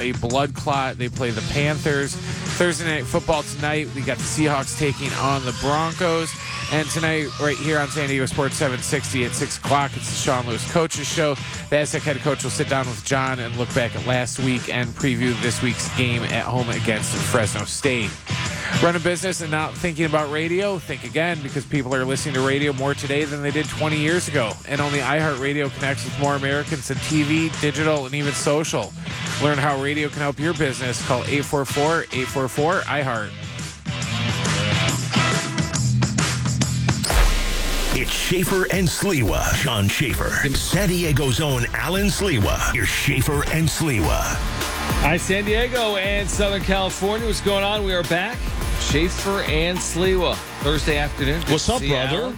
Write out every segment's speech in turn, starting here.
a blood clot. They play the Panthers. Thursday Night Football tonight, we got the Seahawks taking on the Broncos. And tonight, right here on San Diego Sports 760 at 6 o'clock, it's the Sean Lewis Coaches Show. The Aztec head coach will sit down with John and look back at last week and preview this week's game at home against Fresno State. Run a business and not thinking about radio? Think again, because people are listening to radio more today than they did 20 years ago. And only iHeartRadio connects with more Americans than TV, digital, and even social. Learn how radio can help your business. Call 844-844-iHeart. It's Schaefer and Sliwa. Sean Schaefer. San Diego's own Alan Sliwa. Here's Schaefer and Sliwa. Hi, San Diego and Southern California. What's going on? We are back. Schaefer and Sliwa. Thursday afternoon. What's up, brother?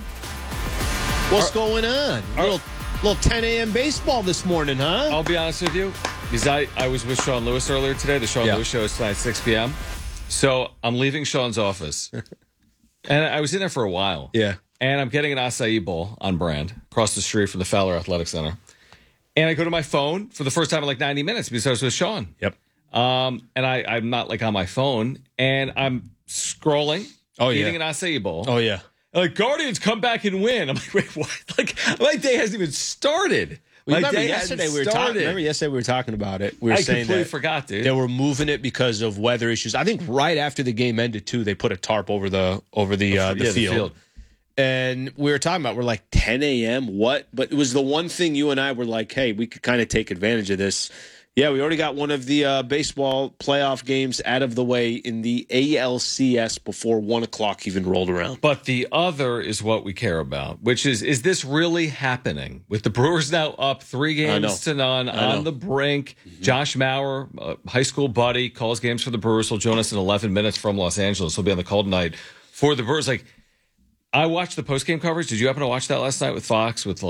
What's going on? Little 10 a.m. baseball this morning, huh? I'll be honest with you, because I was with Sean Lewis earlier today. The Sean Lewis show is tonight at 6 p.m. So I'm leaving Sean's office. And I was in there for a while. Yeah. And I'm getting an acai bowl on brand across the street from the Fowler Athletic Center. And I go to my phone for the first time in like 90 minutes because I was with Sean. Yep. And I'm not like on my phone. And I'm scrolling, eating an acai bowl. Oh, yeah. Like, Guardians come back and win. I'm like, wait, what? Like, my day hasn't even started. Remember yesterday we were talking about it. We were saying completely that forgot, dude. They were moving it because of weather issues. I think right after the game ended, too, they put a tarp over the field. And we were talking about, we're like, 10 a.m., what? But it was the one thing you and I were like, hey, we could kind of take advantage of this. Yeah, we already got one of the baseball playoff games out of the way in the ALCS before 1 o'clock even rolled around. But the other is what we care about, which is this really happening? With the Brewers now up 3-0 on the brink. Mm-hmm. Josh Mauer, high school buddy, calls games for the Brewers. He'll join us in 11 minutes from Los Angeles. He'll be on the call tonight for the Brewers. Like, I watched the post-game coverage. Did you happen to watch that last night with Fox with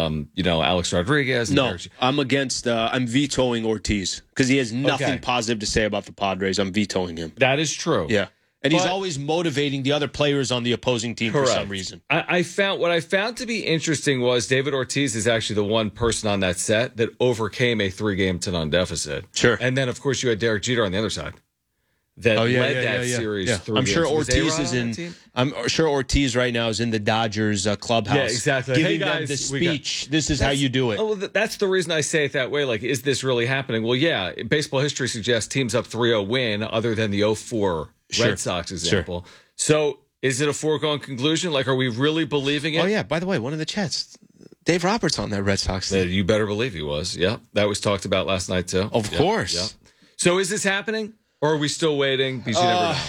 Alex Rodriguez? No, I'm vetoing Ortiz because he has nothing positive to say about the Padres. I'm vetoing him. That is true. Yeah. And he's always motivating the other players on the opposing team for some reason. What I found to be interesting was David Ortiz is actually the one person on that set that overcame a 3-0 deficit. Sure. And then, of course, you had Derek Jeter on the other side. That led that series through. I'm sure Ortiz is in. I'm sure Ortiz right now is in the Dodgers clubhouse. Yeah, exactly. Giving them the speech. This is how you do it. Oh, that's the reason I say it that way. Like, is this really happening? Well, yeah. Baseball history suggests teams up 3-0 win, other than the 0-4 Red Sox example. Sure. So, is it a foregone conclusion? Like, are we really believing it? Oh yeah. By the way, one of the chats, Dave Roberts on that Red Sox team. You better believe he was. Yeah, that was talked about last night too. Of course. Yeah. So, is this happening? Or are we still waiting? Because you never know.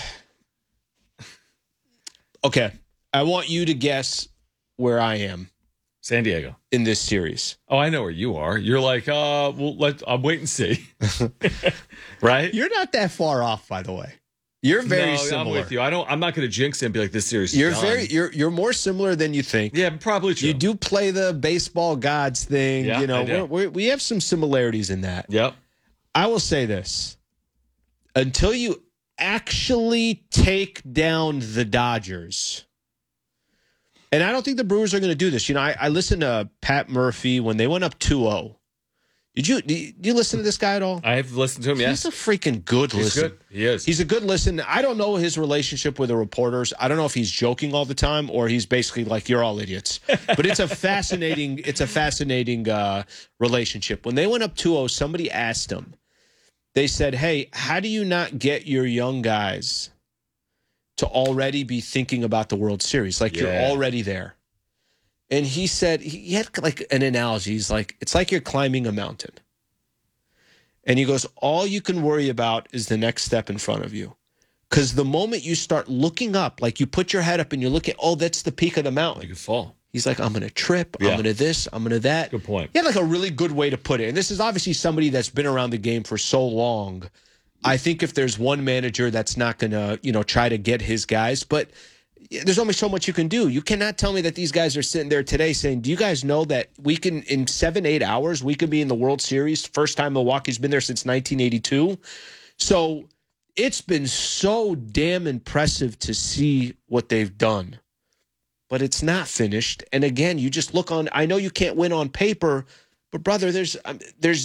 Okay. I want you to guess where I am. San Diego. In this series. Oh, I know where you are. You're like, I'll wait and see. Right? You're not that far off, by the way. You're very similar. I'm with you. I'm not going to jinx it and be like, this series is done. You're more similar than you think. Yeah, probably true. You do play the baseball gods thing. Yeah, we have some similarities in that. Yep. I will say this. Until you actually take down the Dodgers, and I don't think the Brewers are going to do this. I listened to Pat Murphy when they went up 2-0. Did you listen to this guy at all? I have listened to him, yes. He's a freaking good listen. Good. He is. He's a good listen. I don't know his relationship with the reporters. I don't know if he's joking all the time or he's basically like, you're all idiots. But it's a fascinating relationship. When they went up 2-0, somebody asked him, they said, hey, how do you not get your young guys to already be thinking about the World Series? Like, you're already there. And he said, he had like an analogy. He's like, it's like you're climbing a mountain. And he goes, all you can worry about is the next step in front of you. Because the moment you start looking up, like you put your head up and you're looking, that's the peak of the mountain. You could fall. He's like, I'm going to trip. I'm going to this. I'm going to that. Good point. He had like a really good way to put it. And this is obviously somebody that's been around the game for so long. I think if there's one manager that's not going to, try to get his guys, but there's only so much you can do. You cannot tell me that these guys are sitting there today saying, do you guys know that we can, in 7-8 hours, we could be in the World Series? First time Milwaukee's been there since 1982. So it's been so damn impressive to see what they've done. But it's not finished. And again, you just look on, I know you can't win on paper, but brother, there's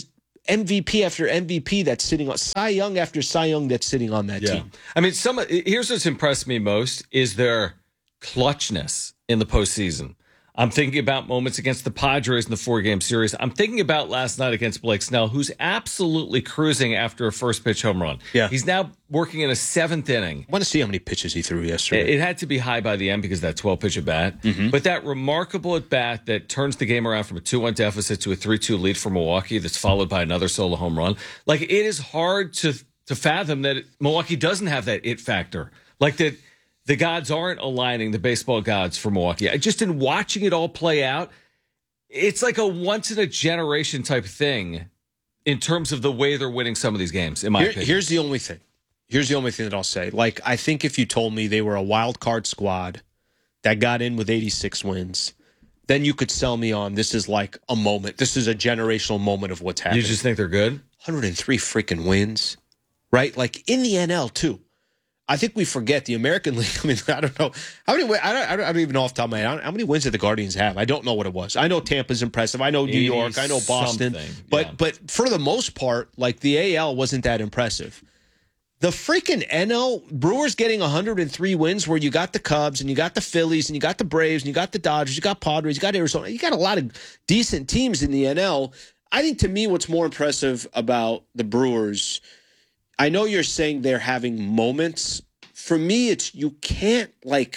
MVP after MVP that's sitting on Cy Young after Cy Young that's sitting on that team. I mean, here's what's impressed me most is their clutchness in the postseason. I'm thinking about moments against the Padres in the 4-game series. I'm thinking about last night against Blake Snell, who's absolutely cruising after a first pitch home run. Yeah. He's now working in a 7th inning. I want to see how many pitches he threw yesterday. It had to be high by the end because of that 12-pitch at bat. But that remarkable at bat that turns the game around from a 2-1 deficit to a 3-2 lead for Milwaukee that's followed by another solo home run. Like, it is hard to fathom that Milwaukee doesn't have that it factor. Like, that the gods aren't aligning, the baseball gods for Milwaukee. Just in watching it all play out, it's like a once-in-a-generation type thing in terms of the way they're winning some of these games, in my opinion. Here's the only thing. Here's the only thing that I'll say. Like, I think if you told me they were a wild card squad that got in with 86 wins, then you could sell me on this is like a moment. This is a generational moment of what's happening. You just think they're good? 103 freaking wins, right? Like, in the NL, too. I think we forget the American League. I mean, I don't know how many. I don't even know off the top of my head how many wins did the Guardians have. I don't know what it was. I know Tampa's impressive. I know New York. I know Boston. But for the most part, like, the AL wasn't that impressive. The freaking NL Brewers getting 103 wins, where you got the Cubs and you got the Phillies and you got the Braves and you got the Dodgers, you got Padres, you got Arizona, you got a lot of decent teams in the NL. I think, to me, what's more impressive about the Brewers, I know you're saying they're having moments. For me, it's you can't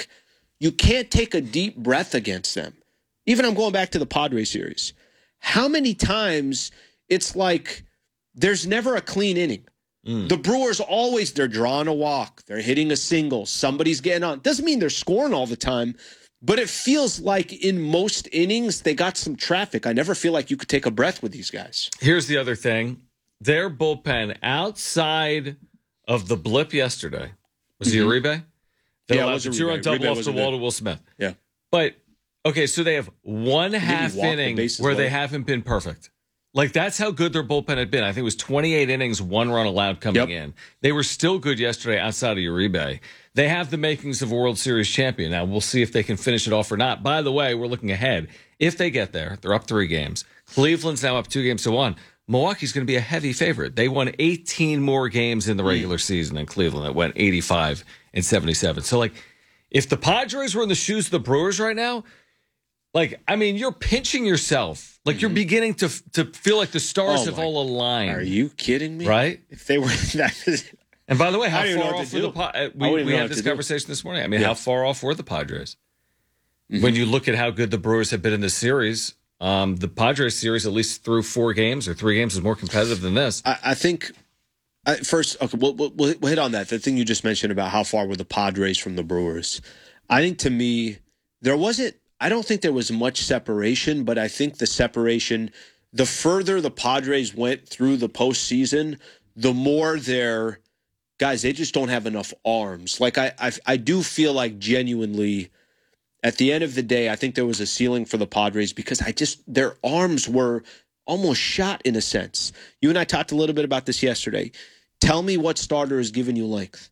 take a deep breath against them. Even I'm going back to the Padres series. How many times it's like there's never a clean inning. The Brewers always, they're drawing a walk. They're hitting a single. Somebody's getting on. Doesn't mean they're scoring all the time, but it feels like in most innings they got some traffic. I never feel like you could take a breath with these guys. Here's the other thing. Their bullpen outside of the blip yesterday, was it Uribe? They allowed a 2-run double off the wall to Will Smith. Yeah. But, okay, so they have one half inning where they haven't been perfect. Like, that's how good their bullpen had been. I think it was 28 innings, 1 run allowed coming in. They were still good yesterday outside of Uribe. They have the makings of a World Series champion. Now, we'll see if they can finish it off or not. By the way, we're looking ahead. If they get there, they're up 3 games. Cleveland's now up 2-1. Milwaukee's going to be a heavy favorite. They won 18 more games in the regular season than Cleveland. It went 85-77. So, like, if the Padres were in the shoes of the Brewers right now, like, I mean, you're pinching yourself. Like, you're beginning to feel like the stars have all aligned. Are you kidding me? Right? If they were that. And by the way, how far off were the Padres? We had this conversation this morning. I mean, how far off were the Padres? When you look at how good the Brewers have been in this series, the Padres series, at least through 4 games or 3 games, is more competitive than this. I think first, okay, we'll hit on that. The thing you just mentioned about how far were the Padres from the Brewers. I think, to me, I don't think there was much separation, but I think the separation, the further the Padres went through the postseason, the more guys, they just don't have enough arms. Like, I do feel like, genuinely, at the end of the day, I think there was a ceiling for the Padres because their arms were almost shot in a sense. You and I talked a little bit about this yesterday. Tell me what starter has given you length.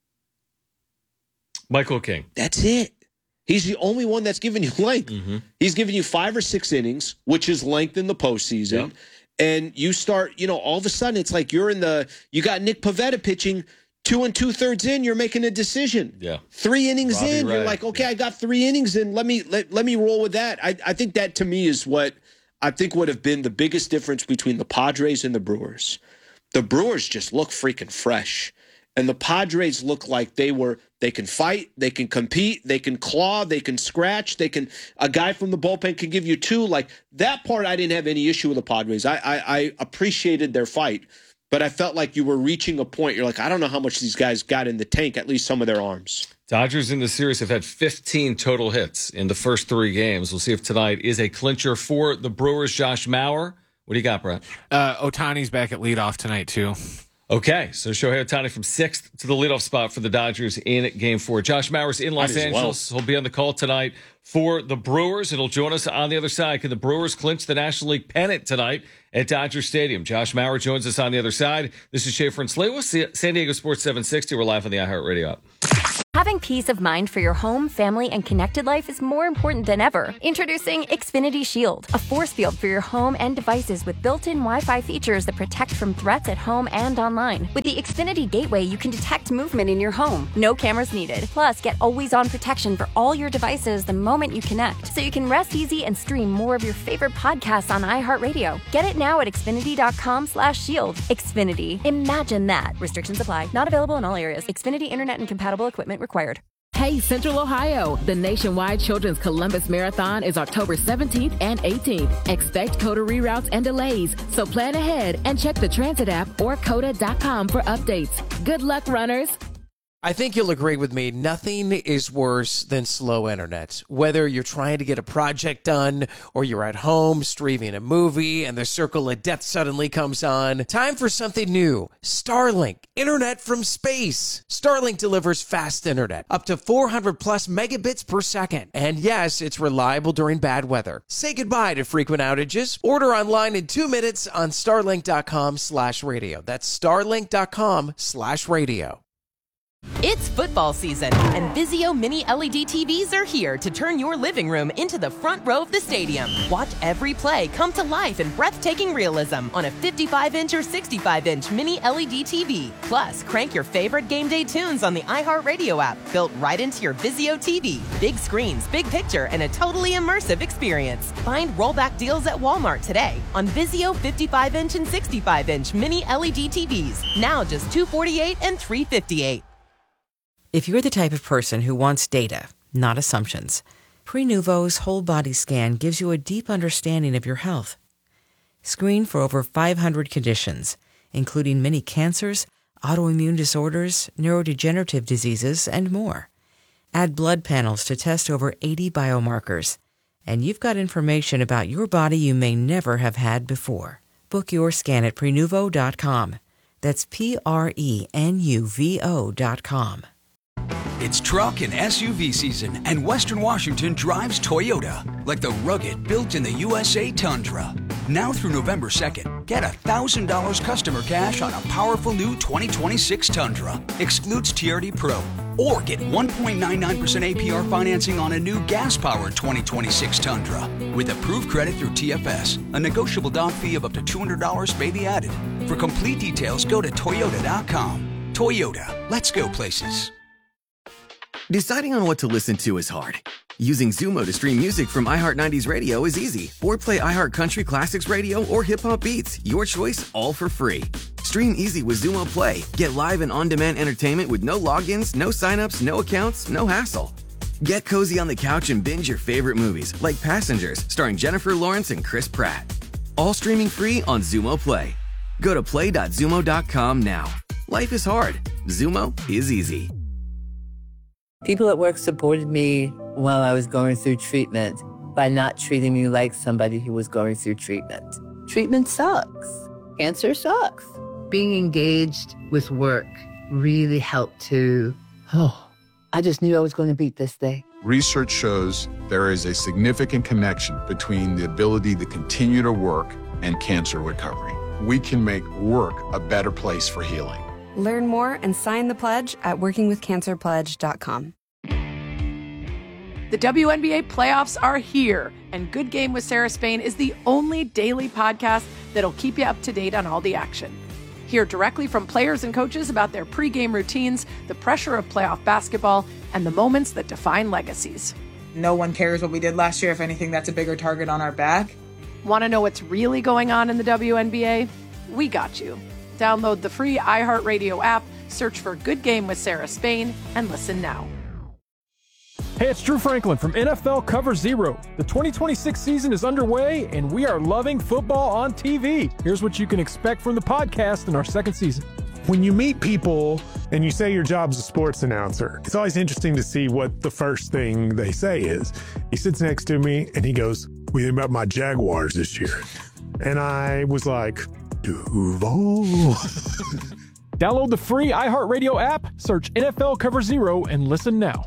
Michael King. That's it. He's the only one that's given you length. He's given you 5 or 6 innings, which is length in the postseason. Yep. And you start, all of a sudden it's like you got Nick Pivetta pitching 2 2/3 in, you're making a decision. Yeah. 3 innings Robbie in, Ray. You're like, okay, I got 3 innings in. Let me roll with that. I think that, to me, is what I think would have been the biggest difference between the Padres and the Brewers. The Brewers just look freaking fresh. And the Padres look like they can fight, they can compete, they can claw, they can scratch, a guy from the bullpen can give you 2. Like, that part, I didn't have any issue with the Padres. I appreciated their fight, but I felt like you were reaching a point. You're like, I don't know how much these guys got in the tank, at least some of their arms. Dodgers in the series have had 15 total hits in the first 3 games. We'll see if tonight is a clincher for the Brewers. Josh Mauer, what do you got, Brett? Ohtani's back at leadoff tonight, too. Okay, so Shohei Ohtani from 6th to the leadoff spot for the Dodgers in Game 4. Josh Mauer's in Los Angeles. Well. He'll be on the call tonight for the Brewers, and he'll join us on the other side. Can the Brewers clinch the National League pennant tonight at Dodger Stadium? Josh Mauer joins us on the other side. This is Schaefer and Sliwa, San Diego Sports 760. We're live on the iHeartRadio app. Having peace of mind for your home, family, and connected life is more important than ever. Introducing Xfinity Shield, a force field for your home and devices with built-in Wi-Fi features that protect from threats at home and online. With the Xfinity Gateway, you can detect movement in your home. No cameras needed. Plus, get always-on protection for all your devices the moment you connect, so you can rest easy and stream more of your favorite podcasts on iHeartRadio. Get it now at Xfinity.com/shield. Xfinity. Imagine that. Restrictions apply. Not available in all areas. Xfinity Internet and compatible equipment required. Hey, Central Ohio! The nationwide Children's Columbus Marathon is October 17th and 18th. Expect COTA reroutes and delays, so plan ahead and check the transit app or COTA.com for updates. Good luck, runners! I think you'll agree with me, nothing is worse than slow internet. Whether you're trying to get a project done or you're at home streaming a movie and the circle of death suddenly comes on, time for something new. Starlink, internet from space. Starlink delivers fast internet, up to 400 plus megabits per second. And yes, it's reliable during bad weather. Say goodbye to frequent outages. Order online in 2 minutes on starlink.com/radio. That's starlink.com/radio. It's football season, and Vizio Mini LED TVs are here to turn your living room into the front row of the stadium. Watch every play come to life in breathtaking realism on a 55-inch or 65-inch Mini LED TV. Plus, crank your favorite game day tunes on the iHeartRadio app, built right into your Vizio TV. Big screens, big picture, and a totally immersive experience. Find rollback deals at Walmart today on Vizio 55-inch and 65-inch Mini LED TVs. Now just $248 and $358. If you're the type of person who wants data, not assumptions, Prenuvo's whole body scan gives you a deep understanding of your health. Screen for over 500 conditions, including many cancers, autoimmune disorders, neurodegenerative diseases, and more. Add blood panels to test over 80 biomarkers, and you've got information about your body you may never have had before. Book your scan at Prenuvo.com. That's Prenuvo.com. It's truck and SUV season, and Western Washington drives Toyota, like the rugged, built-in-the-USA Tundra. Now through November 2nd, get $1,000 customer cash on a powerful new 2026 Tundra. Excludes TRD Pro. Or get 1.99% APR financing on a new gas-powered 2026 Tundra. With approved credit through TFS. A negotiable down fee of up to $200 may be added. For complete details, go to Toyota.com. Toyota. Let's go places. Deciding on what to listen to is hard. Using Xumo to stream music from iHeart 90s Radio is easy. Or play iHeart Country Classics Radio or Hip Hop Beats. Your choice, all for free. Stream easy with Xumo Play. Get live and on-demand entertainment with no logins, no signups, no accounts, no hassle. Get cozy on the couch and binge your favorite movies, like Passengers, starring Jennifer Lawrence and Chris Pratt. All streaming free on Xumo Play. Go to play.xumo.com now. Life is hard. Xumo is easy. People at work supported me while I was going through treatment by not treating me like somebody who was going through treatment. Treatment sucks. Cancer sucks. Being engaged with work really helped to, I just knew I was going to beat this thing. Research shows there is a significant connection between the ability to continue to work and cancer recovery. We can make work a better place for healing. Learn more and sign the pledge at workingwithcancerpledge.com. The WNBA playoffs are here, and Good Game with Sarah Spain is the only daily podcast that'll keep you up to date on all the action. Hear directly from players and coaches about their pregame routines, the pressure of playoff basketball, and the moments that define legacies. No one cares what we did last year. If anything, that's a bigger target on our back. Want to know what's really going on in the WNBA? We got you. Download the free iHeartRadio app, search for Good Game with Sarah Spain, and listen now. Hey, it's Drew Franklin from NFL Cover Zero. The 2026 season is underway, and we are loving football on TV. Here's what you can expect from the podcast in our second season. When you meet people and you say your job's a sports announcer, it's always interesting to see what the first thing they say is. He sits next to me and he goes, "What do you think about my Jaguars this year?" And I was like, Duval. Download the free iHeartRadio app, search NFL Cover Zero, and listen now.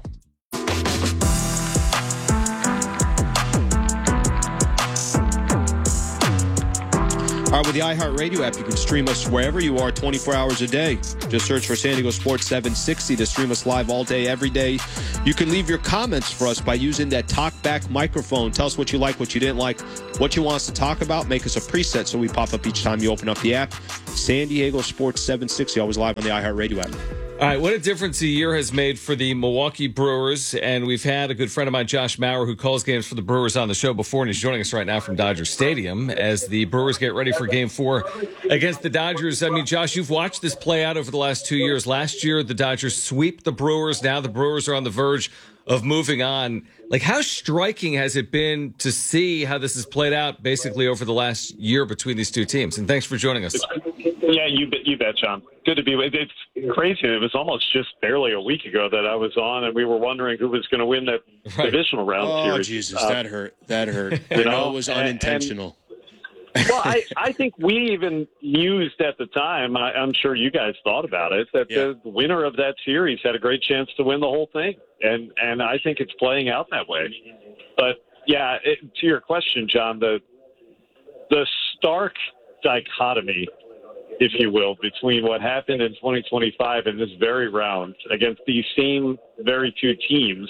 All right, with the iHeartRadio app, you can stream us wherever you are 24 hours a day. Just search for San Diego Sports 760 to stream us live all day, every day. You can leave your comments for us by using that talkback microphone. Tell us what you like, what you didn't like, what you want us to talk about. Make us a preset so we pop up each time you open up the app. San Diego Sports 760, always live on the iHeartRadio app. All right, what a difference a year has made for the Milwaukee Brewers. And we've had a good friend of mine, Josh Maurer, who calls games for the Brewers on the show before, and he's joining us right now from Dodger Stadium as the Brewers get ready for Game 4 against the Dodgers. I mean, Josh, you've watched this play out over the last 2 years. Last year, the Dodgers sweep the Brewers. Now the Brewers are on the verge of moving on. Like, how striking has it been to see how this has played out basically over the last year between these two teams? And thanks for joining us. Yeah, you bet, John. Good to be with. It's crazy. It was almost just barely a week ago that I was on, and we were wondering who was going to win that divisional round series. Oh, Jesus, that hurt. That hurt. I know it was unintentional. Well, I think we even mused at the time, I'm sure you guys thought about it, that the winner of that series had a great chance to win the whole thing. And I think it's playing out that way. But, yeah, to your question, John, the stark dichotomy, if you will, between what happened in 2025 and this very round against these same very two teams,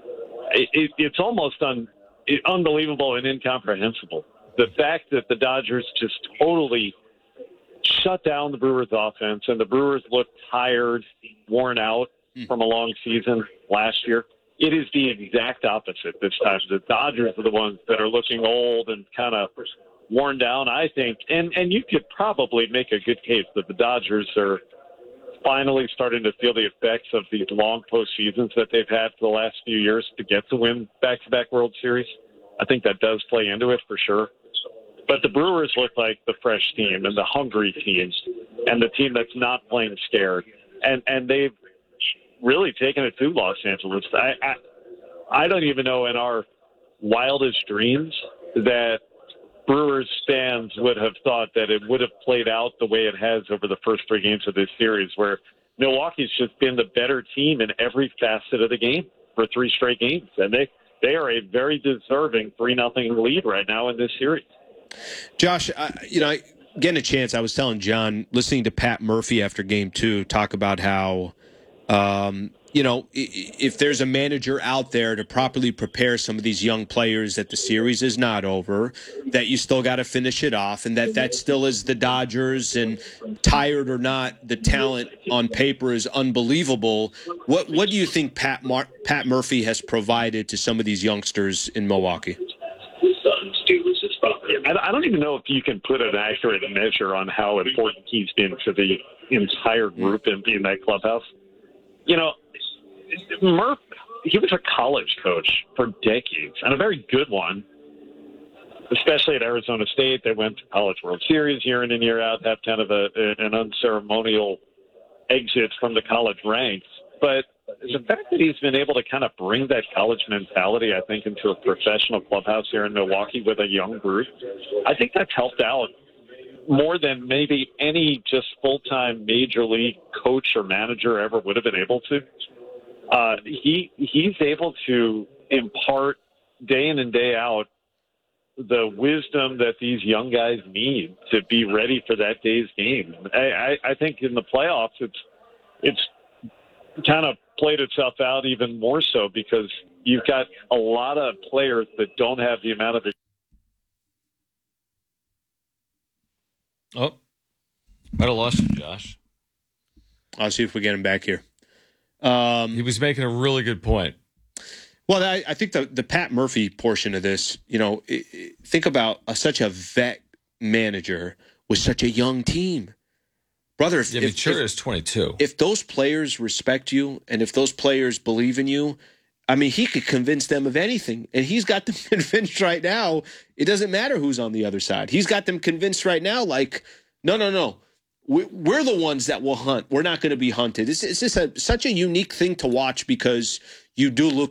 it's almost unbelievable and incomprehensible. The fact that the Dodgers just totally shut down the Brewers' offense, and the Brewers looked tired, worn out from a long season last year. It is the exact opposite this time. The Dodgers are the ones that are looking old and kind of worn down, I think. And you could probably make a good case that the Dodgers are finally starting to feel the effects of these long postseasons that they've had for the last few years to get to win back-to-back World Series. I think that does play into it for sure. But the Brewers look like the fresh team and the hungry team and the team that's not playing scared. And they've really taken it to Los Angeles. I don't even know in our wildest dreams that Brewers fans would have thought that it would have played out the way it has over the first three games of this series, where Milwaukee's just been the better team in every facet of the game for three straight games. And they are a very deserving 3-0 lead right now in this series. Josh, getting a chance, I was telling John, listening to Pat Murphy after Game 2 talk about how, if there's a manager out there to properly prepare some of these young players that the series is not over, that you still got to finish it off, and that still is the Dodgers, and tired or not, the talent on paper is unbelievable. What do you think Pat Murphy has provided to some of these youngsters in Milwaukee? I don't even know if you can put an accurate measure on how important he's been to the entire group in that clubhouse. Murph, he was a college coach for decades, and a very good one, especially at Arizona State. They went to College World Series year in and year out, have kind of an unceremonial exit from the college ranks. But the fact that he's been able to kind of bring that college mentality, I think, into a professional clubhouse here in Milwaukee with a young group, I think that's helped out more than maybe any just full-time major league coach or manager ever would have been able to. He's able to impart day in and day out the wisdom that these young guys need to be ready for that day's game. I think in the playoffs, it's kind of played itself out even more so because you've got a lot of players that don't have the amount of. Oh, might have lost you, Josh. I'll see if we get him back here. He was making a really good point. Well, I think the Pat Murphy portion of this, think about such a vet manager with such a young team. Brother, if is 22. If those players respect you and if those players believe in you, I mean, he could convince them of anything. And he's got them convinced right now. It doesn't matter who's on the other side. He's got them convinced right now, like, no. We're the ones that will hunt. We're not going to be hunted. It's just such a unique thing to watch because you do look at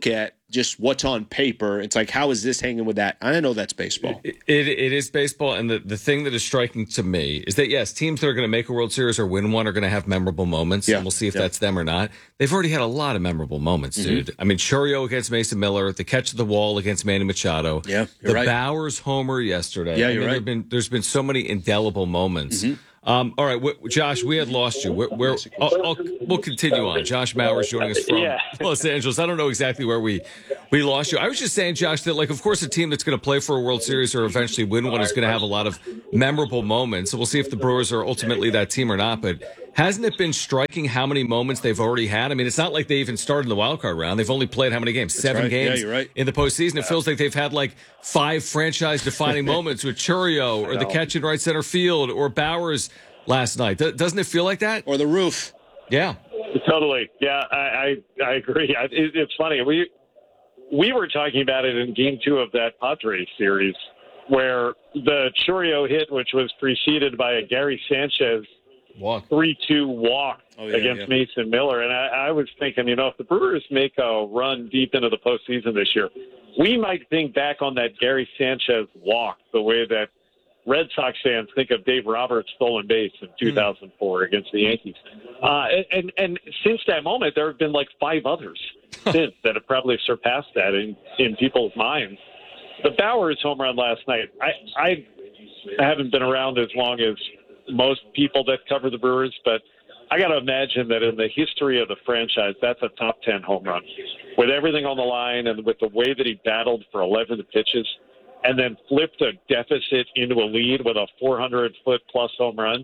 just what's on paper. It's like, how is this hanging with that? I know that's baseball. It is baseball, and the thing that is striking to me is that, yes, teams that are going to make a World Series or win one are going to have memorable moments, and we'll see if that's them or not. They've already had a lot of memorable moments, dude. I mean, Chourio against Mason Miller, the catch of the wall against Manny Machado, the Bowers homer yesterday. Yeah, you're right. There's been so many indelible moments. All right, Josh, we had lost you. We'll continue on. Josh Mauer's joining us from Los Angeles. I don't know exactly where we lost you. I was just saying, Josh, that, like, of course, a team that's going to play for a World Series or eventually win one is going to have a lot of memorable moments. So we'll see if the Brewers are ultimately that team or not. But hasn't it been striking how many moments they've already had? I mean, it's not like they even started in the wild card round. They've only played how many games? 7 games in the postseason. It feels like they've had like 5 franchise-defining moments with Chourio or the catch in right center field or Bowers last night. Doesn't it feel like that? Or the roof. Yeah. Totally. Yeah, I agree. It's funny. We were talking about it in Game 2 of that Padres series where the Chourio hit, which was preceded by a Gary Sanchez 3-2 walk against Mason Miller. And I was thinking, if the Brewers make a run deep into the postseason this year, we might think back on that Gary Sanchez walk the way that Red Sox fans think of Dave Roberts' stolen base in 2004 against the Yankees. And since that moment, there have been like 5 others since that have probably surpassed that in people's minds. The Bowers home run last night, I haven't been around as long as most people that cover the Brewers, but I got to imagine that in the history of the franchise, that's a top 10 home run. With everything on the line and with the way that he battled for 11 pitches and then flipped a deficit into a lead with a 400-foot-plus home run,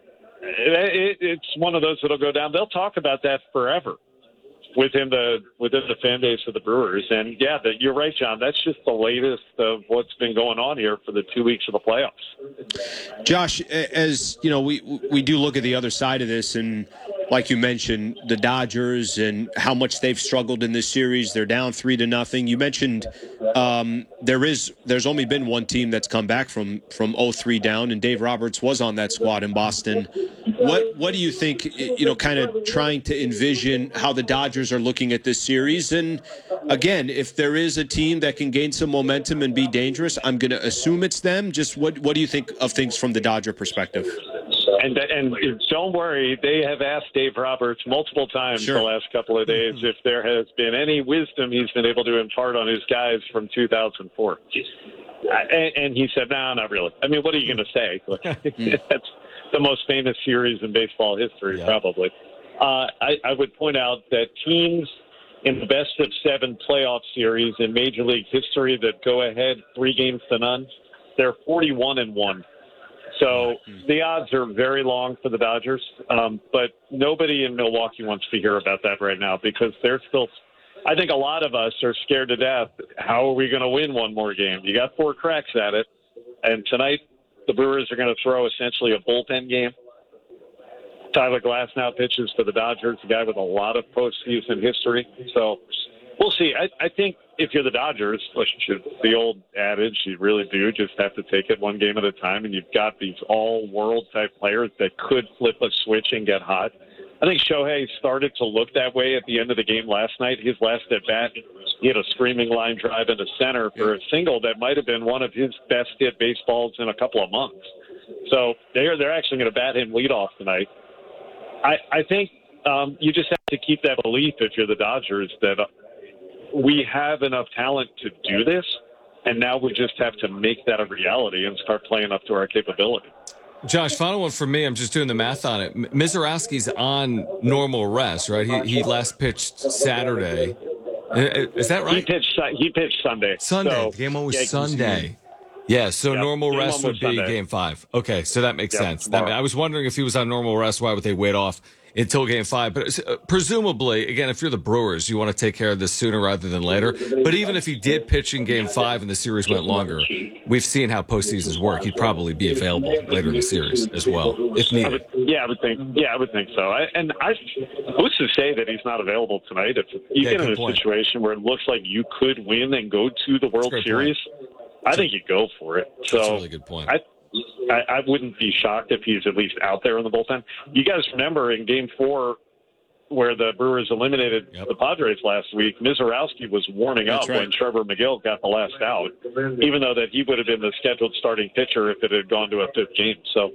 it's one of those that'll go down. They'll talk about that forever within the fan base of the Brewers. And, you're right, John. That's just the latest of what's been going on here for the 2 weeks of the playoffs. Josh, as you know, we do look at the other side of this, and like you mentioned, the Dodgers and how much they've struggled in this series. They're down 3-0. You mentioned there's only been one team that's come back from 0-3 down, and Dave Roberts was on that squad in Boston. What do you think, kind of trying to envision how the Dodgers are looking at this series? And again, if there is a team that can gain some momentum and be dangerous, I'm going to assume it's them. Just what do you think of things from the Dodger perspective? And don't worry, they have asked Dave Roberts multiple times the last couple of days if there has been any wisdom he's been able to impart on his guys from 2004. And he said, no, not really. I mean, what are you going to say? That's the most famous series in baseball history, probably. I would point out that teams in the best of 7 playoff series in Major League history that go ahead 3-0, they're 41-1. So the odds are very long for the Dodgers, but nobody in Milwaukee wants to hear about that right now because they're still – I think a lot of us are scared to death. How are we going to win one more game? You got 4 cracks at it, and tonight the Brewers are going to throw essentially a bullpen game. Tyler Glasnow pitches for the Dodgers, a guy with a lot of postseason history. So we'll see. I think if you're the Dodgers, the old adage, you really do just have to take it one game at a time, and you've got these all-world type players that could flip a switch and get hot. I think Shohei started to look that way at the end of the game last night. His last at-bat, he had a screaming line drive into center for a single that might have been one of his best hit baseballs in a couple of months. So they're actually going to bat him leadoff tonight. I think you just have to keep that belief if you're the Dodgers that we have enough talent to do this, and now we just have to make that a reality and start playing up to our capability. Josh, final one for me. I'm just doing the math on it. Mizorowski's on normal rest, right? He last pitched Saturday. Is that right? He pitched Sunday. The game one was Sunday. Yeah, so normal rest would be Game 5. Okay, so that makes sense. I was wondering if he was on normal rest, why would they wait off until Game 5? But presumably, again, if you're the Brewers, you want to take care of this sooner rather than later. But even if he did pitch in Game 5 and the series went longer, we've seen how postseasons work. He'd probably be available later in the series as well, if needed. I would think so. Who's to say that he's not available tonight? If you get in a situation where it looks like you could win and go to the World Series, I think you go for it. So that's a really good point. I wouldn't be shocked if he's at least out there in the bullpen. You guys remember in Game 4 where the Brewers eliminated the Padres last week, Mizorowski was warming up when Trevor McGill got the last out, even though that he would have been the scheduled starting pitcher if it had gone to a fifth game. So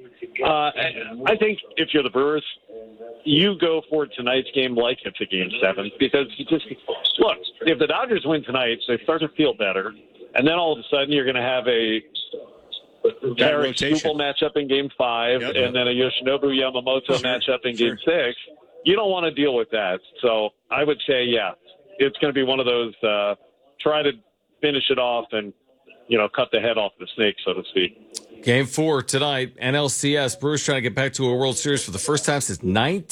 I think if you're the Brewers, you go for tonight's game like it's a Game 7, because you just look, if the Dodgers win tonight, they start to feel better, and then all of a sudden you're going to have a Tarek Skubal matchup in Game 5, and then a Yoshinobu Yamamoto matchup in Game 6. You don't want to deal with that. So I would say, it's going to be one of those try to finish it off and, cut the head off the snake, so to speak. Game 4 tonight, NLCS. Brewers trying to get back to a World Series for the first time since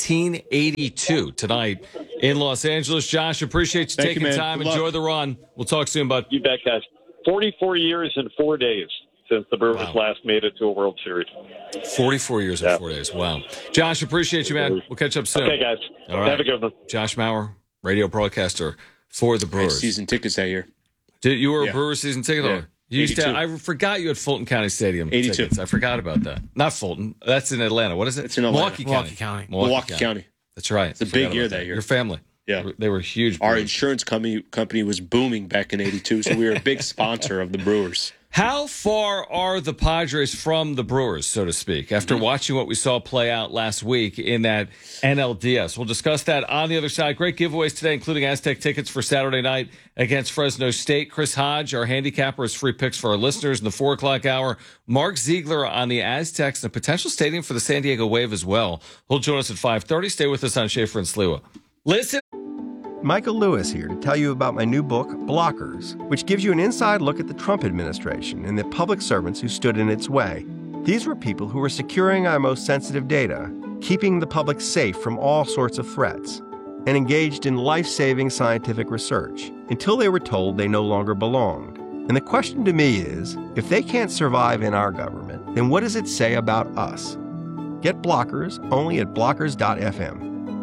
1982 tonight in Los Angeles. Josh, appreciate you taking time. Enjoy the run. We'll talk soon, bud. You bet, guys. 44 years and 4 days since the Brewers last made it to a World Series. 44 years and 4 days. Wow. Josh, appreciate you, man. We'll catch up soon. Okay, guys. All right. Have a good one. Josh Mauer, radio broadcaster for the Brewers. Season tickets that year. You were a Brewers season ticket holder? You used 82. to, I forgot you had Fulton County Stadium 82. tickets. I forgot about that. Not Fulton. That's in Atlanta. What is it? It's in Atlanta. Milwaukee County. Milwaukee County. That's right. It's a big year that year. Your family. Yeah. They were huge. Our Brewers. insurance company was booming back in 82, so we were a big sponsor of the Brewers. How far are the Padres from the Brewers, so to speak, after watching what we saw play out last week in that NLDS? We'll discuss that on the other side. Great giveaways today, including Aztec tickets for Saturday night against Fresno State. Chris Hodge, our handicapper, has free picks for our listeners in the 4 o'clock hour. Mark Ziegler on the Aztecs and a potential stadium for the San Diego Wave as well. He'll join us at 5:30. Stay with us on Schaefer and Sliwa. Listen. Michael Lewis here to tell you about my new book, Blockers, which gives you an inside look at the Trump administration and the public servants who stood in its way. These were people who were securing our most sensitive data, keeping the public safe from all sorts of threats, and engaged in life-saving scientific research until they were told they no longer belonged. And the question to me is, if they can't survive in our government, then what does it say about us? Get Blockers only at blockers.fm.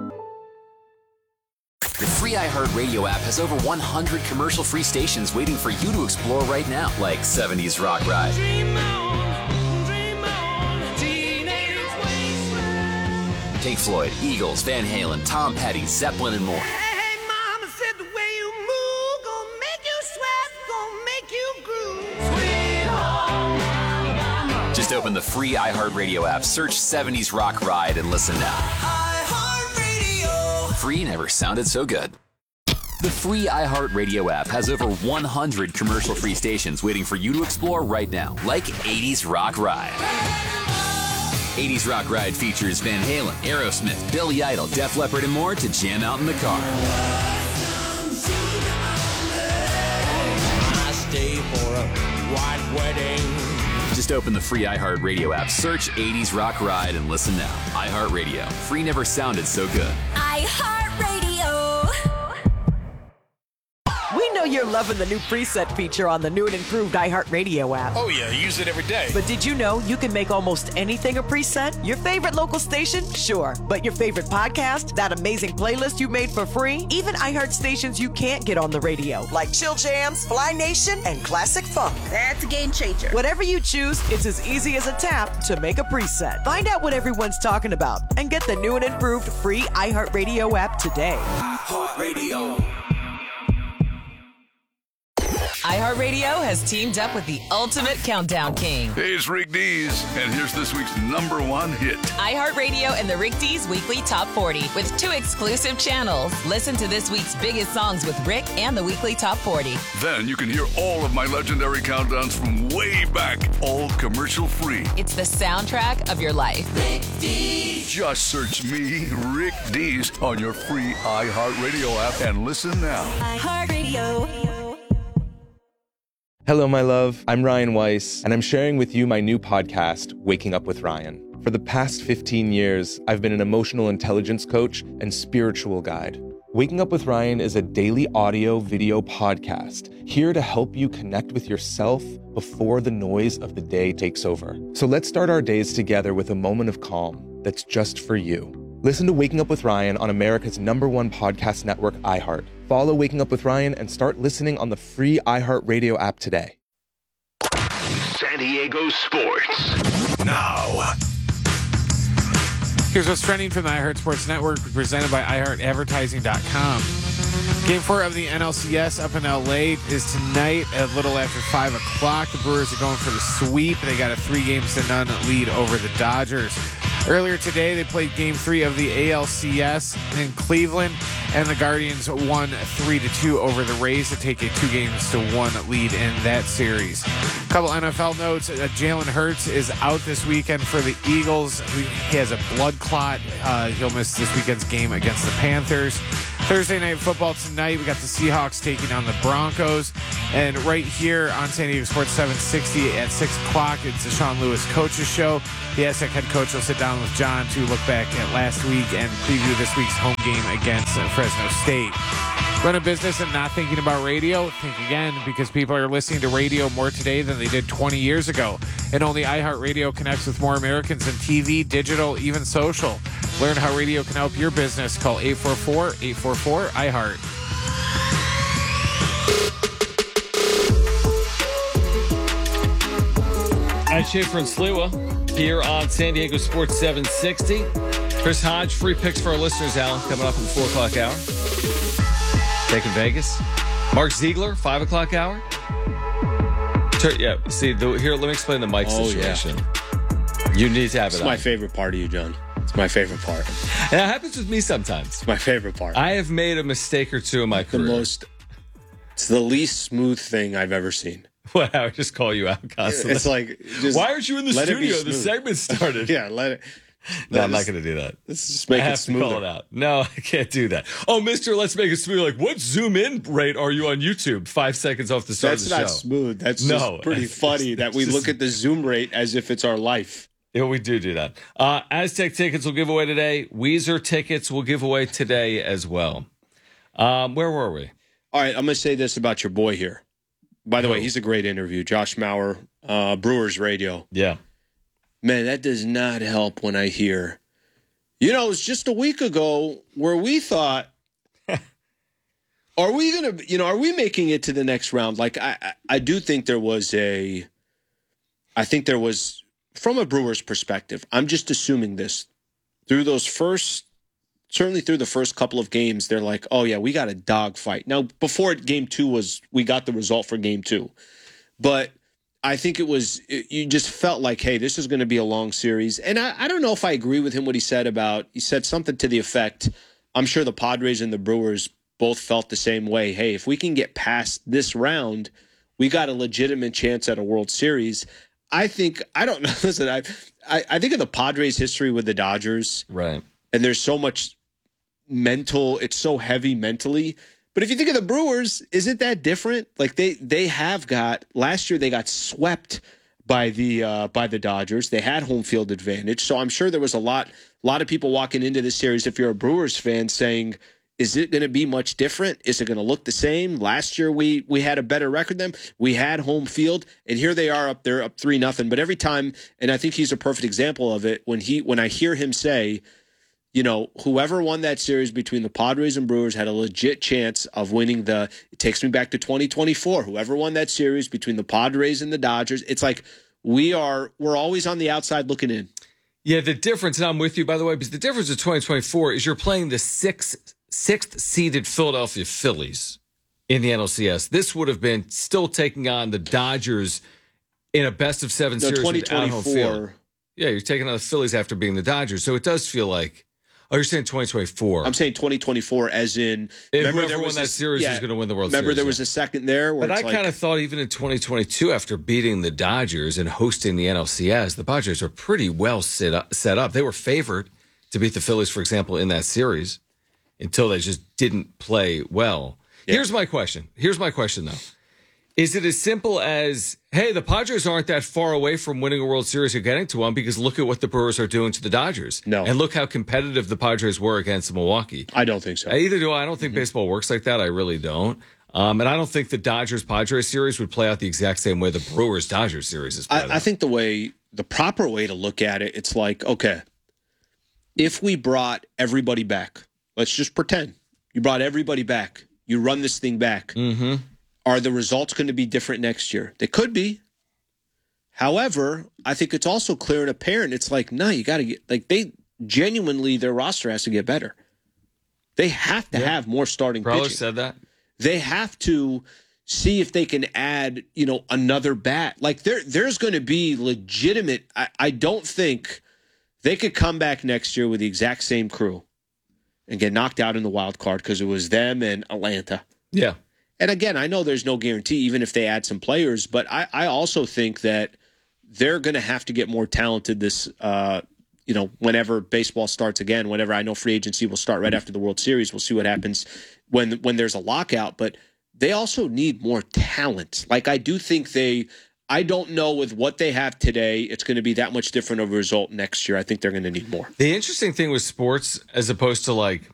The free iHeartRadio app has over 100 commercial-free stations waiting for you to explore right now, like 70s Rock Ride, Pink Floyd, Eagles, Van Halen, Tom Petty, Zeppelin, and more. Hey, mama said the way you move gonna make you sweat, gonna make you groove. Sweet home Alabama. Just open the free iHeartRadio app, search 70s Rock Ride, and listen now. Free never sounded so good. The free iHeartRadio app has over 100 commercial-free stations waiting for you to explore right now, like 80s Rock Ride. 80s Rock Ride features Van Halen, Aerosmith, Billy Idol, Def Leppard, and more to jam out in the car. I stay for a white wedding. Just open the free iHeartRadio app, search 80s Rock Ride, and listen now. iHeartRadio. Free never sounded so good. iHeartRadio. We know you're loving the new preset feature on the new and improved iHeartRadio app. Oh, yeah, I use it every day. But did you know you can make almost anything a preset? Your favorite local station? Sure. But your favorite podcast? That amazing playlist you made for free? Even iHeart stations you can't get on the radio, like Chill Jams, Fly Nation, and Classic Funk. That's a game changer. Whatever you choose, it's as easy as a tap to make a preset. Find out what everyone's talking about and get the new and improved free iHeartRadio app today. iHeartRadio. iHeartRadio has teamed up with the ultimate countdown king. Hey, it's Rick Dees, and here's this week's #1 hit. iHeartRadio and the Rick Dees Weekly Top 40 with 2 exclusive channels. Listen to this week's biggest songs with Rick and the Weekly Top 40. Then you can hear all of my legendary countdowns from way back, all commercial free. It's the soundtrack of your life. Rick Dees. Just search me, Rick Dees, on your free iHeartRadio app and listen now. iHeartRadio. Hello, my love. I'm Ryan Weiss, and I'm sharing with you my new podcast, Waking Up with Ryan. For the past 15 years, I've been an emotional intelligence coach and spiritual guide. Waking Up with Ryan is a daily audio-video podcast here to help you connect with yourself before the noise of the day takes over. So let's start our days together with a moment of calm that's just for you. Listen to Waking Up with Ryan on America's #1 podcast network, iHeart. Follow Waking Up with Ryan and start listening on the free iHeartRadio app today. San Diego Sports. Now. Here's what's trending from the iHeart Sports Network, presented by iHeartAdvertising.com. Game 4 of the NLCS up in L.A. is tonight at a little after 5 o'clock. The Brewers are going for the sweep. They got a 3-0 lead over the Dodgers. Earlier today, they played Game 3 of the ALCS in Cleveland, and the Guardians won 3-2 over the Rays to take a 2-1 lead in that series. A couple NFL notes. Jalen Hurts is out this weekend for the Eagles. He has a blood clot. He'll miss this weekend's game against the Panthers. Thursday Night Football tonight, we got the Seahawks taking on the Broncos. And right here on San Diego Sports 760 at 6 o'clock, it's the Sean Lewis Coaches Show. The Aztec head coach will sit down with John to look back at last week and preview this week's home game against Fresno State. Run a business and not thinking about radio? Think again, because people are listening to radio more today than they did 20 years ago. And only iHeartRadio connects with more Americans than TV, digital, even social. Learn how radio can help your business. Call 844-844-iHeart. I'm Schaefer and Sliwa here on San Diego Sports 760. Chris Hodge, free picks for our listeners, Alan, coming up in the 4 o'clock hour. Taking Vegas. Mark Ziegler, 5 o'clock hour. Yeah, see, here, let me explain the mic situation. Yeah. You need to have it on. It's my favorite part of you, John. It's my favorite part. And that happens with me sometimes. It's my favorite part. I have made a mistake or two in my career. It's the least smooth thing I've ever seen. What, I would just call you out constantly. It's like, why aren't you in the studio? The segment started. Yeah, let it. No, I'm not going to do that. Let's just make it smooth. Call it out. No, I can't do that. Oh, Mr. Let's make it smooth. Like, what zoom in rate are you on YouTube? 5 seconds off the start of the show. That's not smooth. That's just pretty funny that we look at the zoom rate as if it's our life. Yeah, we do that. Aztec tickets will give away today. Weezer tickets will give away today as well. Where were we? All right, I'm going to say this about your boy here. By the way, he's a great interview. Josh Mauer, Brewers Radio. Yeah. Man, that does not help when I hear, it was just a week ago where we thought, are we going to, are we making it to the next round? Like, I do think there was from a Brewers perspective, I'm just assuming this, through the first couple of games, they're like, oh yeah, we got a dogfight. Now, before game 2 we got the result for game 2. But I think you just felt like, hey, this is going to be a long series. And I don't know if I agree with him he said something to the effect, I'm sure the Padres and the Brewers both felt the same way. Hey, if we can get past this round, we got a legitimate chance at a World Series. I think of the Padres' history with the Dodgers. Right. And there's so much it's so heavy mentally. But if you think of the Brewers, is it that different? Like they have got, last year they got swept by the Dodgers. They had home field advantage. So I'm sure there was a lot of people walking into this series, if you're a Brewers fan, saying, is it going to be much different? Is it going to look the same? Last year we had a better record than them. We had home field, and here they are up 3-0. But every time, and I think he's a perfect example of it, when I hear him say, whoever won that series between the Padres and Brewers had a legit chance of winning it takes me back to 2024. Whoever won that series between the Padres and the Dodgers, it's like we're always on the outside looking in. Yeah, the difference, and I'm with you, by the way, because the difference in 2024 is you're playing the sixth seeded Philadelphia Phillies in the NLCS. This would have been still taking on the Dodgers in a best of 7 series. 2024. Yeah, you're taking on the Phillies after being the Dodgers. So it does feel like, oh, you're saying 2024. I'm saying 2024 as in, whoever won that series is going to win the World Series. Remember there was a second there? But I kind of thought even in 2022, after beating the Dodgers and hosting the NLCS, the Padres were pretty well set up. They were favored to beat the Phillies, for example, in that series until they just didn't play well. Yeah. Here's my question, though. Is it as simple as, hey, the Padres aren't that far away from winning a World Series or getting to one because look at what the Brewers are doing to the Dodgers. No. And look how competitive the Padres were against Milwaukee. I don't think so. Either do I. I don't think baseball works like that. I really don't. And I don't think the Dodgers-Padres series would play out the exact same way the Brewers-Dodgers series is played out. I think the proper way to look at it, it's like, okay, if we brought everybody back, let's just pretend you brought everybody back, you run this thing back. Mm-hmm. Are the results going to be different next year? They could be. However, I think it's also clear and apparent. It's like, no, you got to get, like, genuinely their roster has to get better. They have to have more starting pitching. Said that. They have to see if they can add, another bat. Like there's going to be legitimate. I don't think they could come back next year with the exact same crew and get knocked out in the wild card because it was them and Atlanta. Yeah. And again, I know there's no guarantee even if they add some players, but I also think that they're going to have to get more talented this whenever baseball starts again, whenever I know free agency will start right after the World Series. We'll see what happens when there's a lockout, but they also need more talent. Like I do think I don't know with what they have today, it's going to be that much different of a result next year. I think they're going to need more. The interesting thing with sports, as opposed to like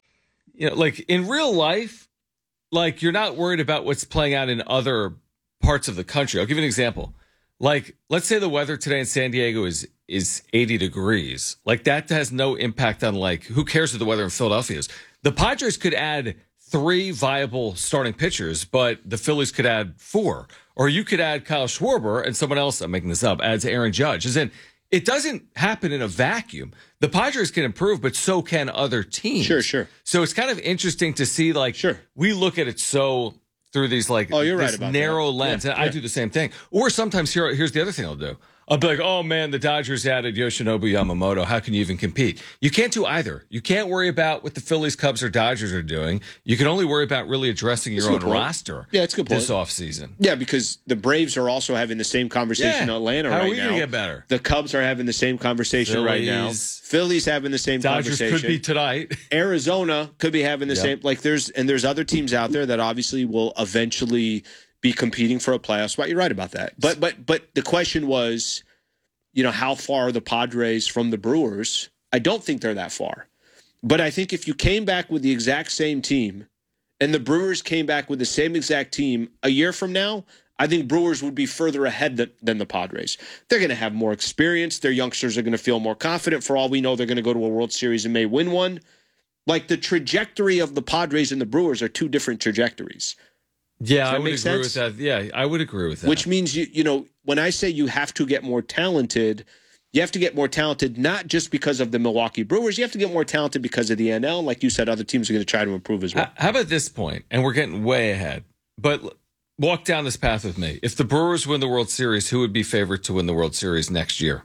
in real life, like you're not worried about what's playing out in other parts of the country. I'll give you an example. Like, let's say the weather today in San Diego is 80 degrees. Like, that has no impact on, like, who cares what the weather in Philadelphia is? The Padres could add 3 viable starting pitchers, but the Phillies could add 4. Or you could add Kyle Schwarber and someone else, I'm making this up, adds Aaron Judge. As in, it doesn't happen in a vacuum. The Padres can improve, but so can other teams. Sure. So it's kind of interesting to see, like, we look at it so through these, like, you're this right about narrow that. lens. Yeah, and I do the same thing. Or sometimes here's the other thing I'll do. I'll be like, oh, man, the Dodgers added Yoshinobu Yamamoto. How can you even compete? You can't do either. You can't worry about what the Phillies, Cubs, or Dodgers are doing. You can only worry about really addressing your own roster it's a good point. this offseason. Yeah, because the Braves are also having the same conversation in Atlanta right now. How are we going to get better? The Cubs are having the same conversation right now. Phillies having the same conversation. Dodgers could be tonight. Arizona could be having the same. Like there's other teams out there that obviously will eventually be competing for a playoff spot. You're right about that. But the question was, how far are the Padres from the Brewers? I don't think they're that far. But I think if you came back with the exact same team and the Brewers came back with the same exact team a year from now, I think Brewers would be further ahead than the Padres. They're going to have more experience. Their youngsters are going to feel more confident. For all we know, they're going to go to a World Series and may win one. Like the trajectory of the Padres and the Brewers are 2 different trajectories. Yeah, I would agree with that. Yeah, I would agree with that. Which means, when I say you have to get more talented, you have to get more talented not just because of the Milwaukee Brewers. You have to get more talented because of the NL. Like you said, other teams are going to try to improve as well. How about this point? And we're getting way ahead. But walk down this path with me. If the Brewers win the World Series, who would be favored to win the World Series next year?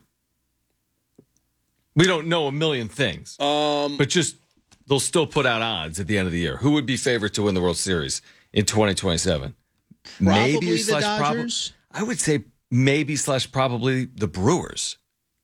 We don't know a million things. But just they'll still put out odds at the end of the year. Who would be favored to win the World Series in 2027? Probably the Dodgers. I would say maybe/probably the Brewers.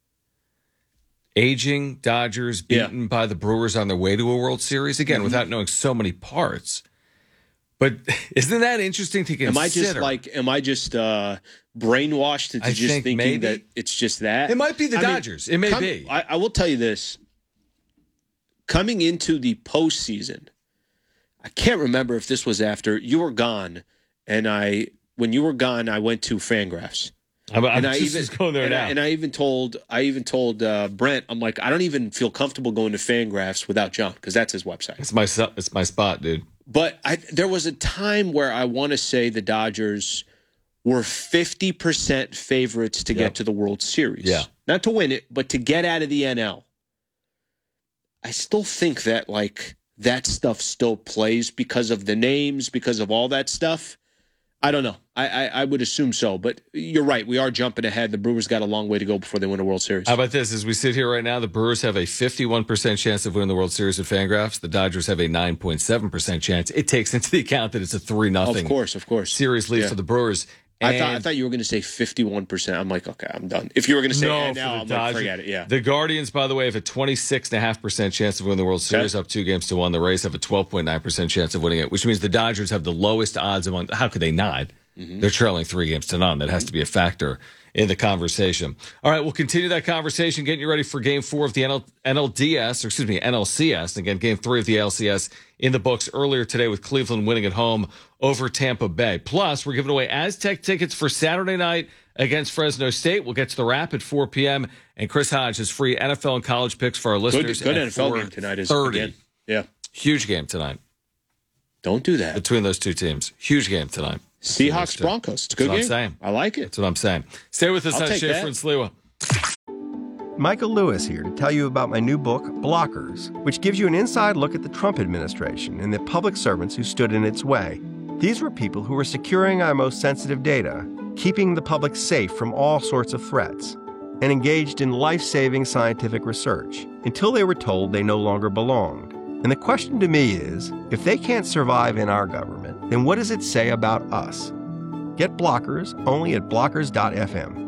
Aging Dodgers beaten by the Brewers on their way to a World Series again, without knowing so many parts. But isn't that interesting to consider? Am I just brainwashed into just thinking maybe that it's just that? It might be the Dodgers. It may be. I will tell you this. Coming into the postseason, I can't remember if this was after you were gone, and when you were gone, I went to Fangraphs. I'm just going there now. And I even told Brent, I'm like, I don't even feel comfortable going to Fangraphs without John because that's his website. It's my spot, dude. But there was a time where I want to say the Dodgers were 50% favorites to get to the World Series. Yeah. Not to win it, but to get out of the NL. I still think that, that stuff still plays because of the names, because of all that stuff. I don't know. I would assume so, but you're right. We are jumping ahead. The Brewers got a long way to go before they win a World Series. How about this? As we sit here right now, the Brewers have a 51% chance of winning the World Series at Fangraphs. The Dodgers have a 9.7% chance. It takes into account that it's a 3-0 of course. series lead for the Brewers. I thought you were going to say 51%. I'm like, okay, I'm done. If you were going to say now, I'm like, forget it. Yeah. The Guardians, by the way, have a 26.5% chance of winning the World Series, up 2-1. The Rays have a 12.9% chance of winning it, which means the Dodgers have the lowest odds among. How could they not? Mm-hmm. They're trailing 3-0. That has to be a factor in the conversation. All right, we'll continue that conversation, getting you ready for Game 4 of the NLCS. Again, Game 3 of the LCS in the books earlier today with Cleveland winning at home over Tampa Bay. Plus, we're giving away Aztec tickets for Saturday night against Fresno State. We'll get to the wrap at 4 p.m. And Chris Hodge has free NFL and college picks for our listeners. Good NFL game tonight. Again. Yeah. Huge game tonight. Don't do that. Between those two teams. Huge game tonight. Seahawks Broncos. It's a good game. I'm saying. I like it. That's what I'm saying. Stay with us on Schaefer and Sliwa. Michael Lewis here to tell you about my new book, Blockers, which gives you an inside look at the Trump administration and the public servants who stood in its way. These were people who were securing our most sensitive data, keeping the public safe from all sorts of threats, and engaged in life-saving scientific research until they were told they no longer belonged. And the question to me is, if they can't survive in our government, then what does it say about us? Get Blockers only at blockers.fm.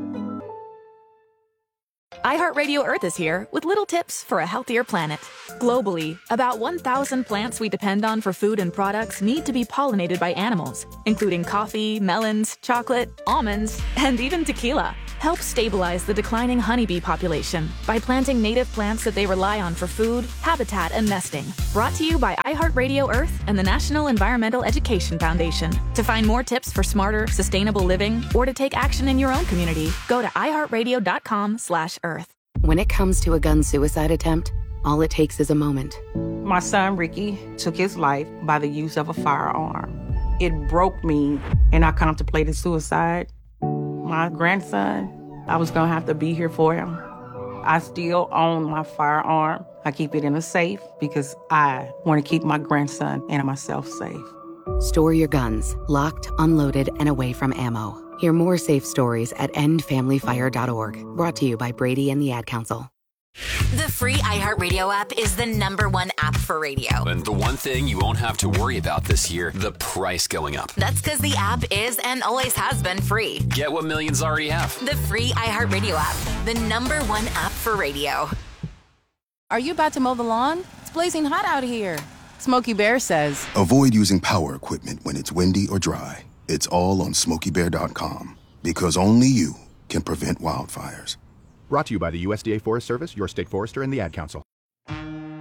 iHeartRadio Earth is here with little tips for a healthier planet. Globally, about 1,000 plants we depend on for food and products need to be pollinated by animals, including coffee, melons, chocolate, almonds, and even tequila. Help stabilize the declining honeybee population by planting native plants that they rely on for food, habitat, and nesting. Brought to you by iHeartRadio Earth and the National Environmental Education Foundation. To find more tips for smarter, sustainable living, or to take action in your own community, go to iHeartRadio.com/Earth. When it comes to a gun suicide attempt, all it takes is a moment. My son, Ricky, took his life by the use of a firearm. It broke me, and I contemplated suicide. My grandson, I was going to have to be here for him. I still own my firearm. I keep it in a safe because I want to keep my grandson and myself safe. Store your guns, locked, unloaded, and away from ammo. Hear more safe stories at endfamilyfire.org. Brought to you by Brady and the Ad Council. The free iHeartRadio app is the #1 app for radio. And the one thing you won't have to worry about this year, the price going up. That's because the app is and always has been free. Get what millions already have. The free iHeartRadio app, the #1 app for radio. Are you about to mow the lawn? It's blazing hot out here. Smokey Bear says, avoid using power equipment when it's windy or dry. It's all on SmokeyBear.com. Because only you can prevent wildfires. Brought to you by the USDA Forest Service, your state forester, and the Ad Council.